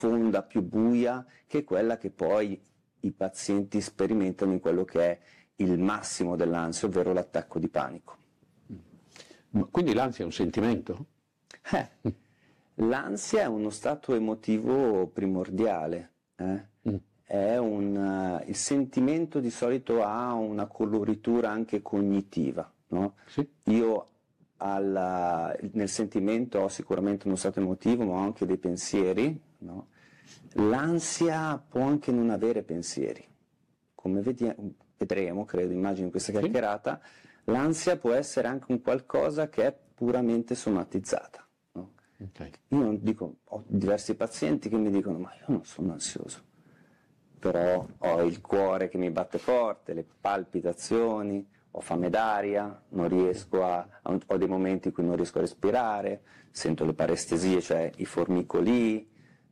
profonda, più buia, che è quella che poi i pazienti sperimentano in quello che è il massimo dell'ansia, ovvero l'attacco di panico. Quindi l'ansia è un sentimento? L'ansia è uno stato emotivo primordiale. Il sentimento di solito ha una coloritura anche cognitiva, no? Sì. Io nel sentimento ho sicuramente uno stato emotivo, ma ho anche dei pensieri, no? L'ansia può anche non avere pensieri, come vedremo, credo, immagino in questa chiacchierata. L'ansia può essere anche un qualcosa che è puramente somatizzata, no? Okay. Io ho diversi pazienti che mi dicono: ma io non sono ansioso, però ho il cuore che mi batte forte, le palpitazioni, ho fame d'aria, non riesco ho dei momenti in cui non riesco a respirare, sento le parestesie, cioè i formicoli,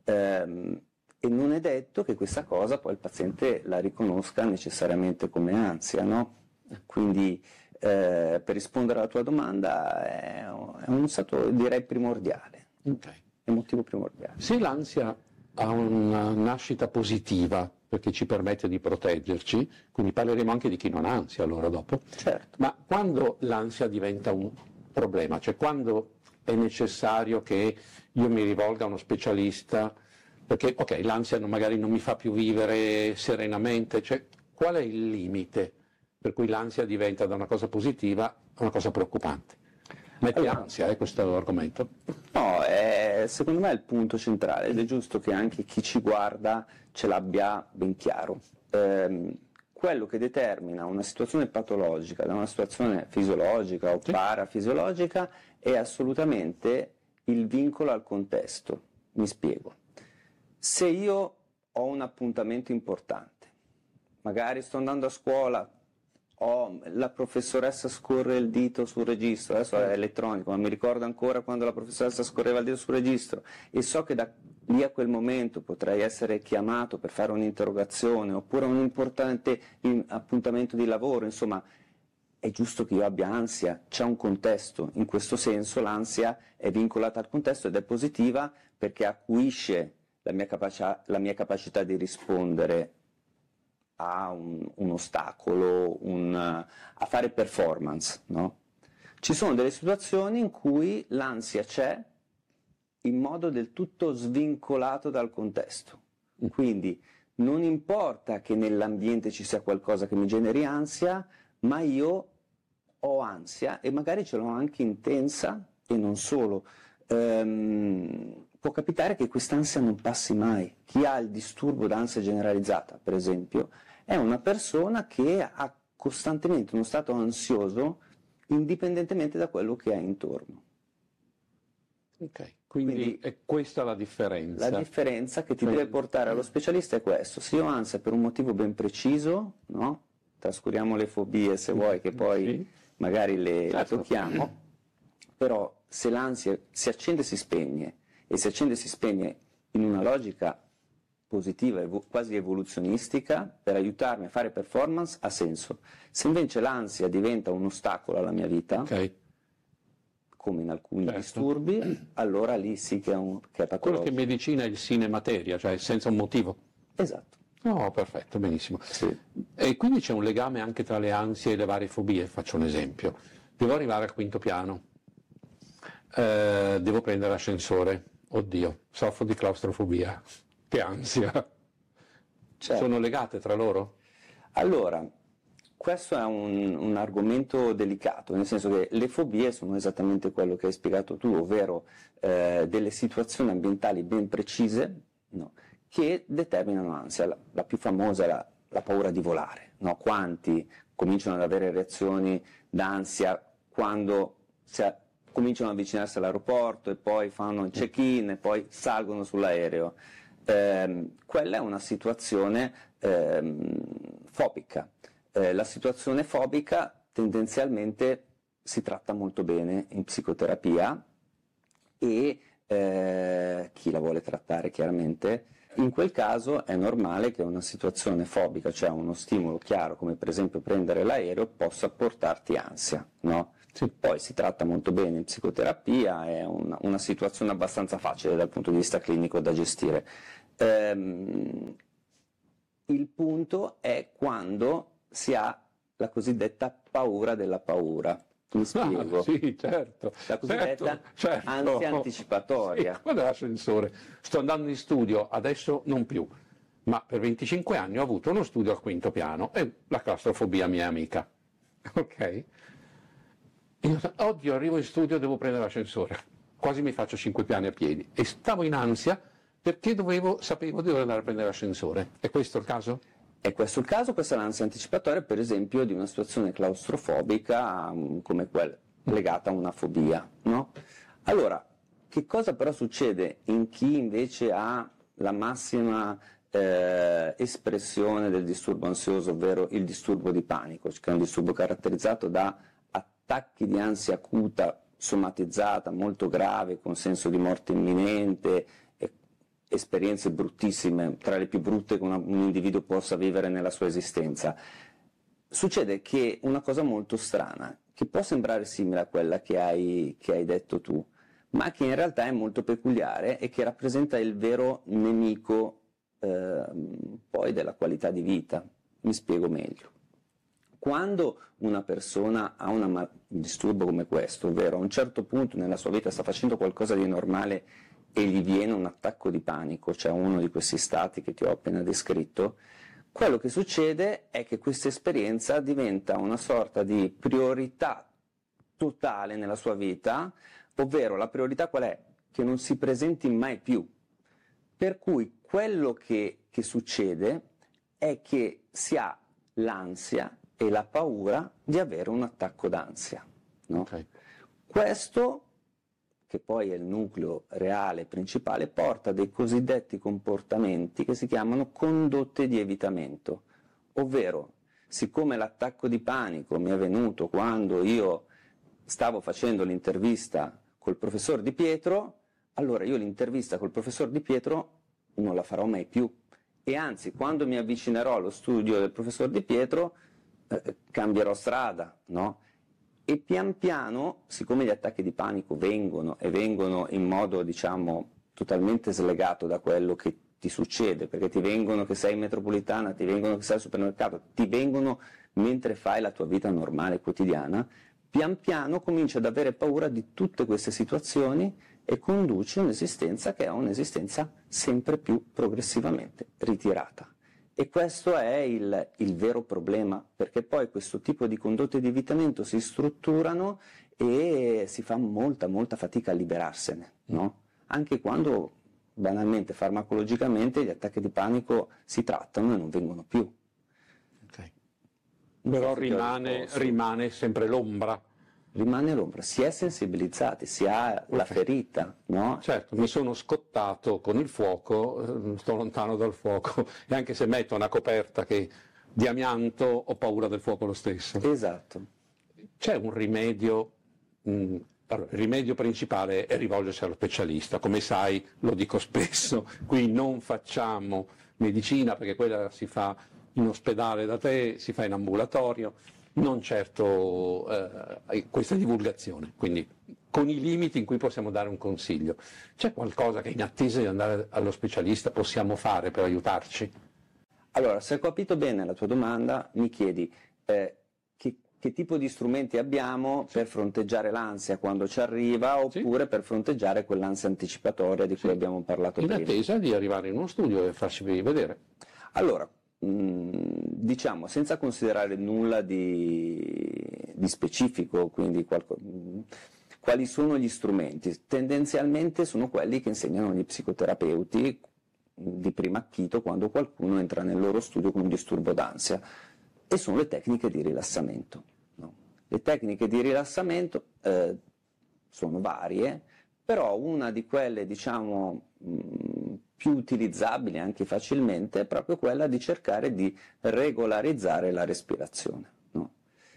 e non è detto che questa cosa poi il paziente la riconosca necessariamente come ansia, no? Quindi per rispondere alla tua domanda è uno stato, direi, primordiale, emotivo primordiale. Se l'ansia ha una nascita positiva, perché ci permette di proteggerci, quindi parleremo anche di chi non ha ansia allora dopo. Certo. Ma quando l'ansia diventa un problema, cioè quando è necessario che io mi rivolga a uno specialista, perché ok, l'ansia magari non mi fa più vivere serenamente, cioè qual è il limite per cui l'ansia diventa da una cosa positiva a una cosa preoccupante? Mette ansia questo argomento? No, secondo me è il punto centrale ed è giusto che anche chi ci guarda ce l'abbia ben chiaro. Quello che determina una situazione patologica da una situazione fisiologica o parafisiologica è assolutamente il vincolo al contesto. Mi spiego. Se io ho un appuntamento importante, magari sto andando a scuola, la professoressa scorre il dito sul registro, adesso è elettronico, ma mi ricordo ancora quando la professoressa scorreva il dito sul registro e so che da lì a quel momento potrei essere chiamato per fare un'interrogazione oppure un importante appuntamento di lavoro, insomma è giusto che io abbia ansia, c'è un contesto, in questo senso l'ansia è vincolata al contesto ed è positiva perché acuisce la mia capacità di rispondere a un ostacolo, a fare performance, no? Ci sono delle situazioni in cui l'ansia c'è in modo del tutto svincolato dal contesto, quindi non importa che nell'ambiente ci sia qualcosa che mi generi ansia, ma io ho ansia e magari ce l'ho anche intensa e non solo. Può capitare che quest'ansia non passi mai. Chi ha il disturbo d'ansia generalizzata, per esempio, è una persona che ha costantemente uno stato ansioso indipendentemente da quello che ha intorno. Ok, quindi è questa la differenza. La differenza che ti deve portare allo specialista è questo: se io ho ansia per un motivo ben preciso, no? Trascuriamo le fobie se vuoi, che poi magari le tocchiamo, però se l'ansia si accende e si spegne, e si accende e si spegne in una logica positiva, quasi evoluzionistica, per aiutarmi a fare performance, ha senso. Se invece l'ansia diventa un ostacolo alla mia vita, come in alcuni disturbi, allora lì sì che è patologico. Quello che in medicina è il sine materia, cioè senza un motivo. Esatto. No, perfetto, benissimo. Sì. E quindi c'è un legame anche tra le ansie e le varie fobie. Faccio un esempio. Devo arrivare al quinto piano, devo prendere l'ascensore, oddio, soffro di claustrofobia, che ansia. Certo. Sono legate tra loro? Allora, questo è un argomento delicato, nel senso che le fobie sono esattamente quello che hai spiegato tu, ovvero delle situazioni ambientali ben precise, no, che determinano ansia. La più famosa è la paura di volare, no? Quanti cominciano ad avere reazioni d'ansia quando cominciano ad avvicinarsi all'aeroporto e poi fanno il check-in e poi salgono sull'aereo. Quella è una situazione fobica. La situazione fobica tendenzialmente si tratta molto bene in psicoterapia e chi la vuole trattare chiaramente, in quel caso è normale che una situazione fobica, cioè uno stimolo chiaro come per esempio prendere l'aereo, possa portarti ansia, no? Sì. Poi si tratta molto bene in psicoterapia, è una situazione abbastanza facile dal punto di vista clinico da gestire. Il punto è quando si ha la cosiddetta paura della paura. Mi spiego. Sì, certo. La cosiddetta certo. ansia anticipatoria. Sì, guarda l'ascensore. Sto andando in studio, adesso non più, ma per 25 anni ho avuto uno studio al quinto piano e la claustrofobia mia amica. Ok? Oddio, arrivo in studio, devo prendere l'ascensore. Quasi mi faccio 5 piani a piedi. E stavo in ansia perché sapevo di dover andare a prendere l'ascensore. È questo il caso? È questo il caso, questa è l'ansia anticipatoria, per esempio, di una situazione claustrofobica come quella legata a una fobia, no? Allora, che cosa però succede in chi invece ha la massima espressione del disturbo ansioso, ovvero il disturbo di panico, che è un disturbo caratterizzato da attacchi di ansia acuta somatizzata, molto grave, con senso di morte imminente, esperienze bruttissime, tra le più brutte che un individuo possa vivere nella sua esistenza. Succede che una cosa molto strana, che può sembrare simile a quella che hai detto tu, ma che in realtà è molto peculiare e che rappresenta il vero nemico poi della qualità di vita. Mi spiego meglio. Quando una persona ha un disturbo come questo, ovvero a un certo punto nella sua vita sta facendo qualcosa di normale e gli viene un attacco di panico, cioè uno di questi stati che ti ho appena descritto, quello che succede è che questa esperienza diventa una sorta di priorità totale nella sua vita, ovvero la priorità qual è? Che non si presenti mai più. Per cui quello che succede è che si ha l'ansia e la paura di avere un attacco d'ansia. No? Okay. Questo, che poi è il nucleo reale principale, porta a dei cosiddetti comportamenti che si chiamano condotte di evitamento, ovvero, siccome l'attacco di panico mi è venuto quando io stavo facendo l'intervista col professor Di Pietro, allora io l'intervista col professor Di Pietro non la farò mai più, e anzi, quando mi avvicinerò allo studio del professor Di Pietro cambierò strada, no? E pian piano, siccome gli attacchi di panico vengono in modo, diciamo, totalmente slegato da quello che ti succede, perché ti vengono che sei in metropolitana, ti vengono che sei al supermercato, ti vengono mentre fai la tua vita normale, quotidiana, pian piano cominci ad avere paura di tutte queste situazioni e conduci un'esistenza che è un'esistenza sempre più progressivamente ritirata. E questo è il vero problema, perché poi questo tipo di condotte di evitamento si strutturano e si fa molta fatica a liberarsene, no? Anche quando banalmente, farmacologicamente, gli attacchi di panico si trattano e non vengono più. Okay. Però rimane sempre l'ombra. Rimane l'ombra, si è sensibilizzati, si ha la ferita, no? Certo, mi sono scottato con il fuoco, sto lontano dal fuoco, e anche se metto una coperta di amianto ho paura del fuoco lo stesso. Esatto. C'è un rimedio, allora, il rimedio principale è rivolgersi allo specialista, come sai, lo dico spesso, qui non facciamo medicina perché quella si fa in ospedale da te, si fa in ambulatorio, non certo questa divulgazione, quindi con i limiti in cui possiamo dare un consiglio. C'è qualcosa che in attesa di andare allo specialista possiamo fare per aiutarci? Allora, se ho capito bene la tua domanda, mi chiedi che tipo di strumenti abbiamo per fronteggiare l'ansia quando ci arriva, oppure per fronteggiare quell'ansia anticipatoria di cui abbiamo parlato prima. In attesa di arrivare in uno studio e farci vedere. Allora, diciamo, senza considerare nulla di specifico, quindi quali sono gli strumenti? Tendenzialmente sono quelli che insegnano gli psicoterapeuti di primo acchito quando qualcuno entra nel loro studio con un disturbo d'ansia, e sono le tecniche di rilassamento. No? Le tecniche di rilassamento sono varie, però una di quelle, diciamo, più utilizzabili anche facilmente è proprio quella di cercare di regolarizzare la respirazione. No?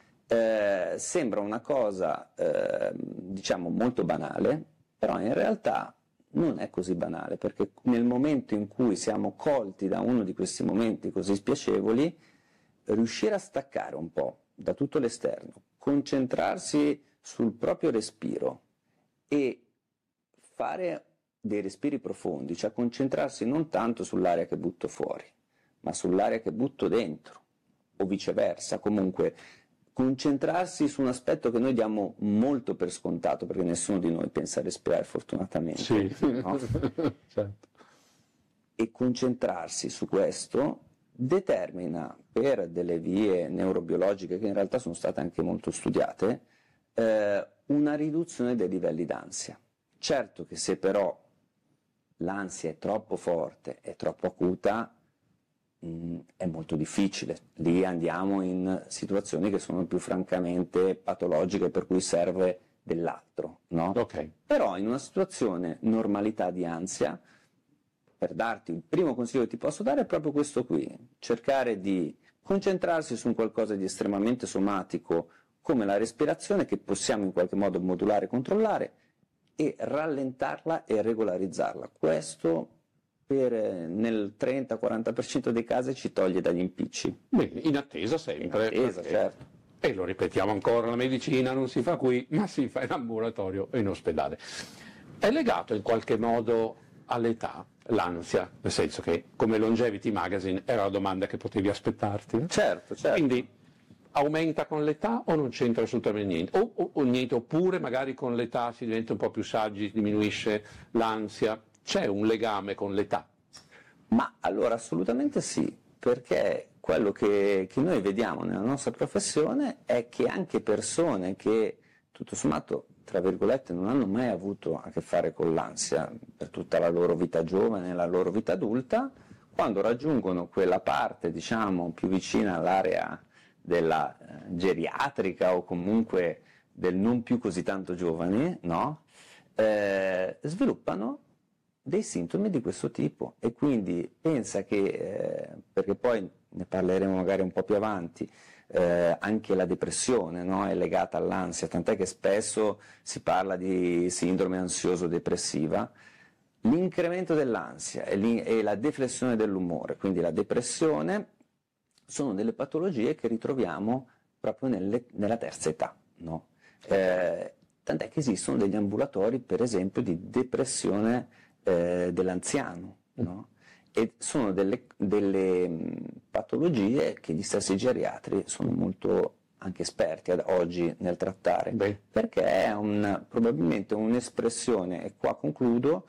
Sembra una cosa, diciamo, molto banale, però in realtà non è così banale, perché nel momento in cui siamo colti da uno di questi momenti così spiacevoli, riuscire a staccare un po' da tutto l'esterno, concentrarsi sul proprio respiro e fare dei respiri profondi, cioè concentrarsi non tanto sull'aria che butto fuori, ma sull'aria che butto dentro, o viceversa, comunque concentrarsi su un aspetto che noi diamo molto per scontato, perché nessuno di noi pensa a respirare fortunatamente, sì. no? Certo. E concentrarsi su questo determina, per delle vie neurobiologiche che in realtà sono state anche molto studiate, una riduzione dei livelli d'ansia. Certo che se però l'ansia è troppo forte, è troppo acuta, è molto difficile. Lì andiamo in situazioni che sono più francamente patologiche, per cui serve dell'altro, no? Okay. Però in una situazione normalità di ansia, per darti il primo consiglio che ti posso dare è proprio questo qui: cercare di concentrarsi su un qualcosa di estremamente somatico come la respirazione, che possiamo in qualche modo modulare e controllare, e rallentarla e regolarizzarla. Questo nel 30-40% dei casi ci toglie dagli impicci. Bene, in attesa sempre. In attesa, certo. E lo ripetiamo ancora, la medicina non si fa qui, ma si fa in ambulatorio e in ospedale. È legato in qualche modo all'età, l'ansia, nel senso che come Longevity Magazine era la domanda che potevi aspettarti. Certo, certo. Quindi aumenta con l'età o non c'entra assolutamente niente? O niente, oppure magari con l'età si diventa un po' più saggi, diminuisce l'ansia? C'è un legame con l'età? Ma allora assolutamente sì, perché quello che noi vediamo nella nostra professione è che anche persone che tutto sommato, tra virgolette, non hanno mai avuto a che fare con l'ansia per tutta la loro vita giovane, la loro vita adulta, quando raggiungono quella parte, diciamo, più vicina all'area della geriatrica o comunque del non più così tanto giovani, no? Sviluppano dei sintomi di questo tipo, e quindi pensa che, perché poi ne parleremo magari un po' più avanti, anche la depressione, no? È legata all'ansia, tant'è che spesso si parla di sindrome ansioso-depressiva. L'incremento dell'ansia e la deflessione dell'umore, quindi la depressione, sono delle patologie che ritroviamo proprio nella terza età, no? Tant'è che esistono degli ambulatori, per esempio, di depressione dell'anziano, no? E sono delle patologie che gli stessi geriatri sono molto anche esperti oggi nel trattare. Beh. Perché è probabilmente un'espressione, e qua concludo,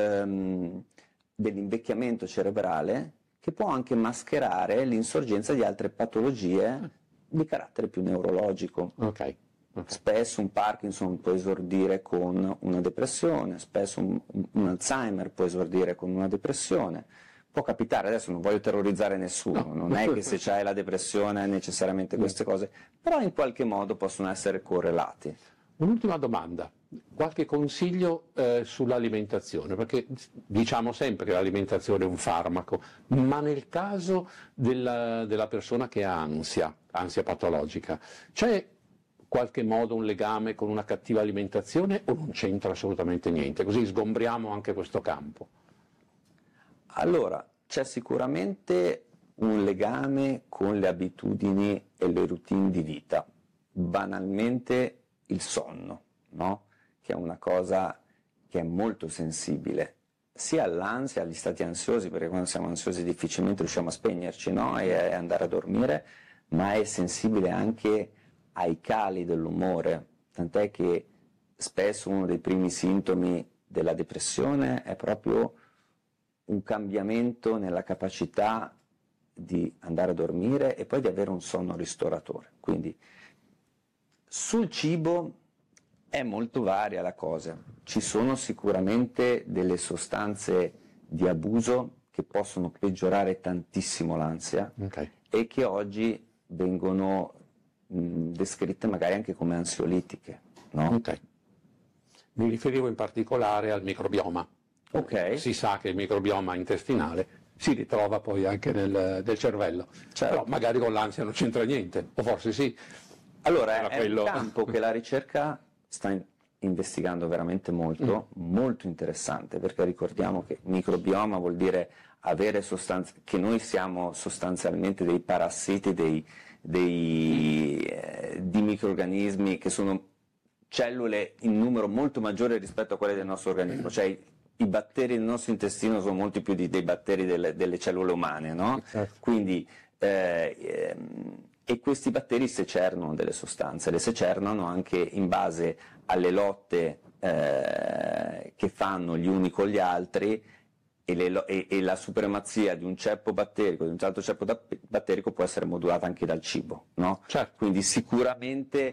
dell'invecchiamento cerebrale, che può anche mascherare l'insorgenza di altre patologie di carattere più neurologico. Ok. Spesso un Parkinson può esordire con una depressione, spesso un Alzheimer può esordire con una depressione. Può capitare, adesso non voglio terrorizzare nessuno, No. non è che se c'hai la depressione necessariamente queste cose, però in qualche modo possono essere correlati. Un'ultima domanda, qualche consiglio sull'alimentazione, perché diciamo sempre che l'alimentazione è un farmaco, ma nel caso della persona che ha ansia patologica, c'è qualche modo un legame con una cattiva alimentazione o non c'entra assolutamente niente? Così sgombriamo anche questo campo. Allora, c'è sicuramente un legame con le abitudini e le routine di vita, banalmente il sonno, no? Che è una cosa che è molto sensibile, sia all'ansia, agli stati ansiosi, perché quando siamo ansiosi difficilmente riusciamo a spegnerci, no? E andare a dormire, ma è sensibile anche ai cali dell'umore, tant'è che spesso uno dei primi sintomi della depressione è proprio un cambiamento nella capacità di andare a dormire e poi di avere un sonno ristoratore. Quindi sul cibo è molto varia la cosa, ci sono sicuramente delle sostanze di abuso che possono peggiorare tantissimo l'ansia, Okay. e che oggi vengono descritte magari anche come ansiolitiche, no? Ok. Mi riferivo in particolare al microbioma. Ok. Si sa che il microbioma intestinale si ritrova poi anche nel cervello, Certo. però magari con l'ansia non c'entra niente, o forse sì. Allora, Era è quello. un campo che la ricerca sta investigando veramente molto, molto interessante, perché ricordiamo che microbioma vuol dire avere sostanze, che noi siamo sostanzialmente dei parassiti, di microrganismi che sono cellule in numero molto maggiore rispetto a quelle del nostro organismo, cioè i batteri del nostro intestino sono molti più dei batteri delle cellule umane, no? Quindi, e questi batteri secernano delle sostanze, le secernano anche in base alle lotte che fanno gli uni con gli altri, e la supremazia di un ceppo batterico, di un altro ceppo batterico può essere modulata anche dal cibo, no? Certo. Quindi sicuramente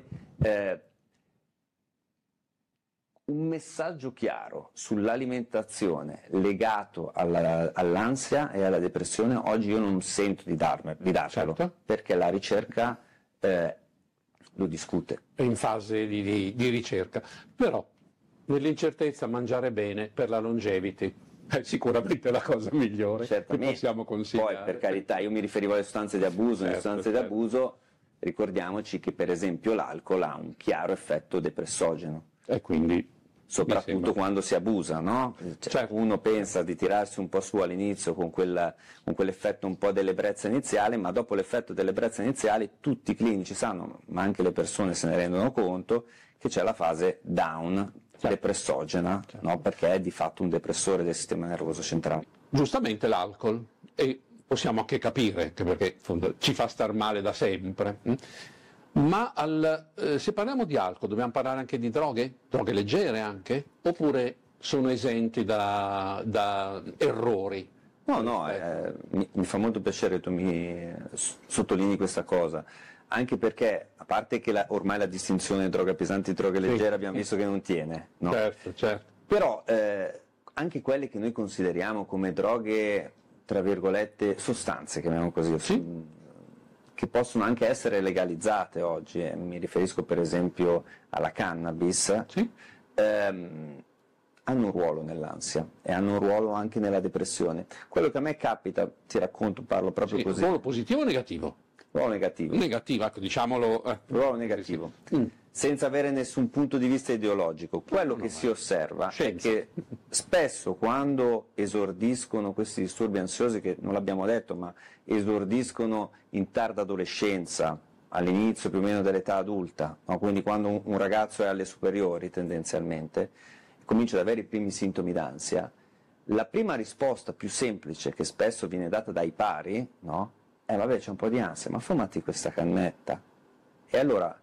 un messaggio chiaro sull'alimentazione legato all'ansia e alla depressione oggi io non sento di darcelo, Certo. perché la ricerca lo discute. È in fase di ricerca, però nell'incertezza mangiare bene per la longevity è sicuramente la cosa migliore che possiamo consigliare. Poi, per carità, io mi riferivo alle sostanze di abuso, Certo, le sostanze di abuso, ricordiamoci che per esempio l'alcol ha un chiaro effetto depressogeno. E quindi Soprattutto quando si abusa, no? Cioè, certo. Uno pensa di tirarsi un po' su all'inizio con quell'effetto un po' dell'ebbrezza iniziale, ma dopo l'effetto dell'ebbrezza iniziale tutti i clinici sanno, ma anche le persone se ne rendono conto, che c'è la fase down, depressogena, no? Perché è di fatto un depressore del sistema nervoso centrale. Giustamente l'alcol, e possiamo anche capire, perché ci fa star male da sempre. Ma se parliamo di alcol, dobbiamo parlare anche di droghe? Droghe leggere anche? Oppure sono esenti da errori? No, mi fa molto piacere che tu mi sottolinei questa cosa, anche perché, a parte che ormai la distinzione droga pesante e droga leggera abbiamo visto che non tiene, no? Certo. Però anche quelle che noi consideriamo come droghe, tra virgolette, sostanze, chiamiamo così, sì, che possono anche essere legalizzate oggi, mi riferisco per esempio alla cannabis, sì, hanno un ruolo nell'ansia e hanno un ruolo anche nella depressione. Quello che a me capita, ti racconto, parlo proprio così. Ruolo positivo o negativo? Ruolo negativo. Negativo, ecco, diciamolo. Ruolo negativo. Sì. Senza avere nessun punto di vista ideologico. Quello che si osserva è che spesso quando esordiscono questi disturbi ansiosi, che non l'abbiamo detto, ma esordiscono in tarda adolescenza, all'inizio più o meno dell'età adulta, no? Quindi quando un ragazzo è alle superiori tendenzialmente, comincia ad avere i primi sintomi d'ansia, la prima risposta più semplice che spesso viene data dai pari, no? Vabbè, c'è un po' di ansia, ma fumati questa cannetta. E allora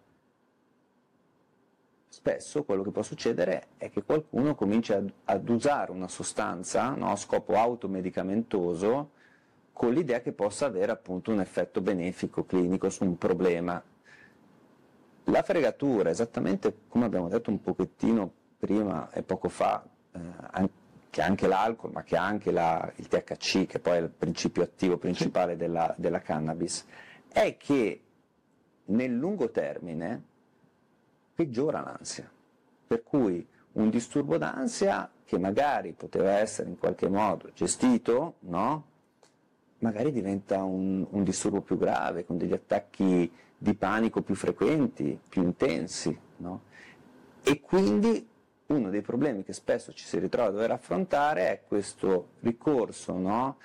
spesso quello che può succedere è che qualcuno comincia ad usare una sostanza, no, a scopo automedicamentoso, con l'idea che possa avere appunto un effetto benefico clinico su un problema. La fregatura, esattamente come abbiamo detto un pochettino prima e poco fa, che anche l'alcol, ma che anche il THC, che poi è il principio attivo principale della cannabis, è che nel lungo termine peggiora l'ansia, per cui un disturbo d'ansia che magari poteva essere in qualche modo gestito, no? Magari diventa un disturbo più grave, con degli attacchi di panico più frequenti, più intensi, no? E quindi uno dei problemi che spesso ci si ritrova a dover affrontare è questo ricorso, no?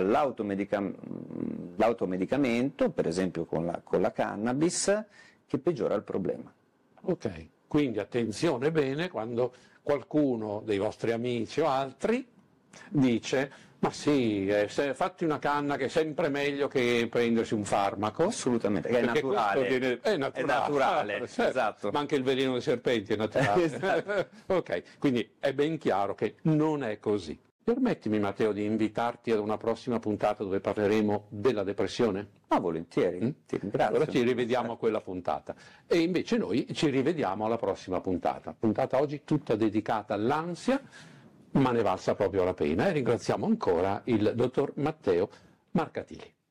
L'automedicamento, per esempio con la cannabis, che peggiora il problema. Ok, quindi attenzione bene quando qualcuno dei vostri amici o altri dice ma sì, fatti una canna che è sempre meglio che prendersi un farmaco. Assolutamente, che è naturale. È naturale, certo. Esatto. Ma anche il veleno dei serpenti è naturale. Esatto. Ok, quindi è ben chiaro che non è così. Permettimi, Matteo, di invitarti ad una prossima puntata dove parleremo della depressione? Ah, volentieri, ti ringrazio. Allora ci rivediamo a quella puntata. E invece noi ci rivediamo alla prossima puntata. Puntata oggi tutta dedicata all'ansia, ma ne valsa proprio la pena. E ringraziamo ancora il dottor Matteo Marcatili.